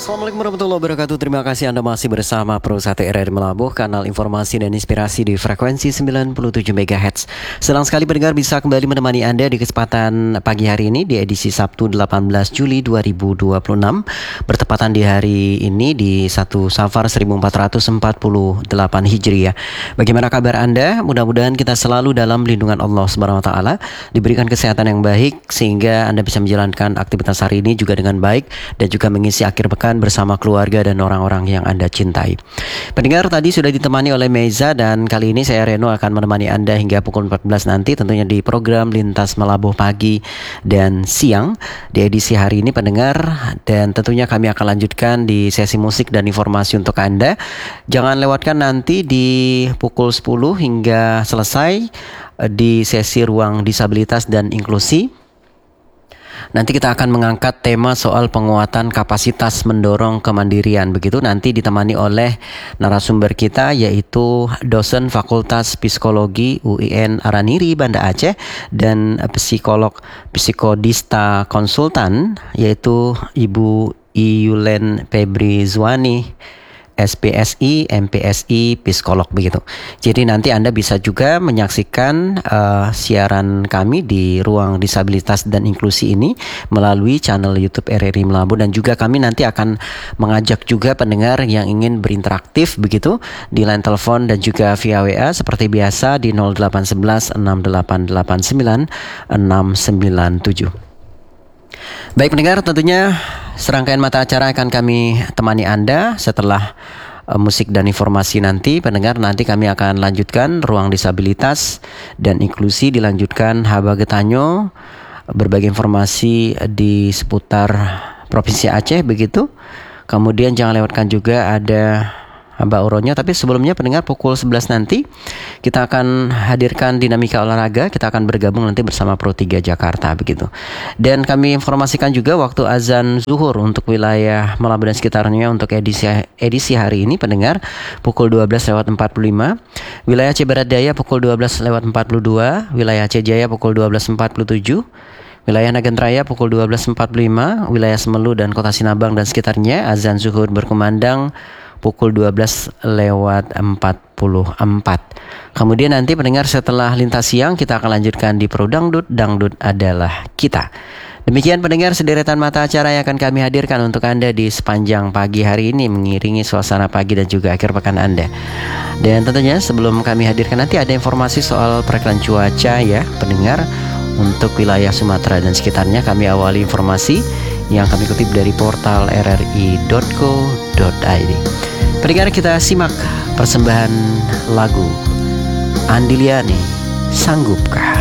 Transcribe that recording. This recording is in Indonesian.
Assalamualaikum warahmatullahi wabarakatuh. Terima kasih Anda masih bersama Pro 1 RRI Melabuh, kanal informasi dan inspirasi di frekuensi 97 MHz. Senang sekali pendengar bisa kembali menemani Anda di kesempatan pagi hari ini di edisi Sabtu 18 Juli 2026. Bertepatan di hari ini di 1 Safar 1448 Hijriah. Bagaimana kabar Anda? Mudah-mudahan kita selalu dalam lindungan Allah Subhanahu wa taala, diberikan kesehatan yang baik sehingga Anda bisa menjalankan aktivitas hari ini juga dengan baik dan juga mengisi akhir pekan bersama keluarga dan orang-orang yang Anda cintai. Pendengar, tadi sudah ditemani oleh Meza dan kali ini saya Reno akan menemani Anda hingga pukul 14 nanti, tentunya di program Lintas Melabuh pagi dan siang di edisi hari ini pendengar, dan tentunya kami akan lanjutkan di sesi musik dan informasi untuk Anda. Jangan lewatkan nanti di pukul 10 hingga selesai di sesi Ruang Disabilitas dan Inklusi. Nanti kita akan mengangkat tema soal penguatan kapasitas mendorong kemandirian. Begitu, nanti ditemani oleh narasumber kita yaitu dosen Fakultas Psikologi UIN Araniri Banda Aceh dan psikolog psikodista konsultan yaitu Ibu Iyulen Febrizwani, SPSI, MPSI, psikolog begitu. Jadi nanti Anda bisa juga menyaksikan siaran kami di Ruang Disabilitas dan Inklusi ini melalui channel YouTube RRI Melabuh, dan juga kami nanti akan mengajak juga pendengar yang ingin berinteraktif begitu di line telepon dan juga via WA seperti biasa di 0811 6889 697. Baik pendengar, tentunya serangkaian mata acara akan kami temani Anda setelah musik dan informasi nanti. Pendengar, nanti kami akan lanjutkan Ruang Disabilitas dan Inklusi, dilanjutkan Haba Getanyo, berbagai informasi di seputar Provinsi Aceh begitu. Kemudian jangan lewatkan juga ada Mbak Uronyo. Tapi sebelumnya pendengar, pukul 11 nanti kita akan hadirkan dinamika olahraga. Kita akan bergabung nanti bersama Pro 3 Jakarta begitu. Dan kami informasikan juga waktu azan zuhur untuk wilayah Melabuh dan sekitarnya untuk edisi hari ini pendengar pukul 12:45. Wilayah Aceh Barat Daya pukul 12:42. Wilayah Aceh Jaya pukul 12:47. Wilayah Nagan Raya pukul 12:45. Wilayah Semelu dan Kota Sinabang dan sekitarnya azan zuhur berkumandang pukul 12:44. Kemudian nanti pendengar setelah lintas siang kita akan lanjutkan di Pro Dangdut, Dangdut adalah kita. Demikian pendengar sederetan mata acara yang akan kami hadirkan untuk Anda di sepanjang pagi hari ini mengiringi suasana pagi dan juga akhir pekan Anda. Dan tentunya sebelum kami hadirkan nanti ada informasi soal perakiraan cuaca ya pendengar untuk wilayah Sumatera dan sekitarnya. Kami awali informasi yang kami kutip dari portal rri.co.id. Pendengar, kita simak persembahan lagu Andiliani, Sanggupkah.